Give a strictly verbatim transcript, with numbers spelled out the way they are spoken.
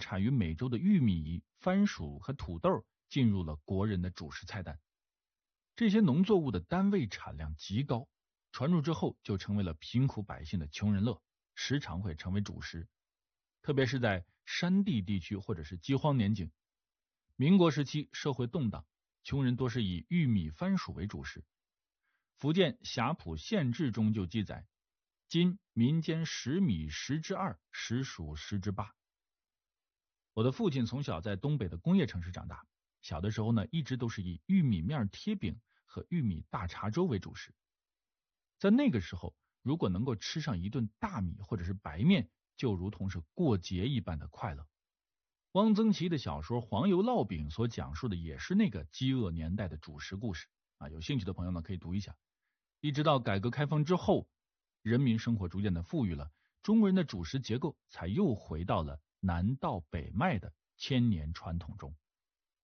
产于美洲的玉米、番薯和土豆进入了国人的主食菜单。这些农作物的单位产量极高，传入之后就成为了贫苦百姓的穷人乐，时常会成为主食。特别是在山地地区或者是饥荒年景，民国时期社会动荡，穷人多是以玉米、番薯为主食。福建霞浦县志中就记载，今民间食米十之二，食薯十之八。我的父亲从小在东北的工业城市长大，小的时候呢，一直都是以玉米面贴饼和玉米大碴粥为主食。在那个时候，如果能够吃上一顿大米或者是白面，就如同是过节一般的快乐。汪曾祺的小说《黄油烙饼》所讲述的也是那个饥饿年代的主食故事啊，有兴趣的朋友呢可以读一下。一直到改革开放之后，人民生活逐渐的富裕了，中国人的主食结构才又回到了南到北麦的千年传统中。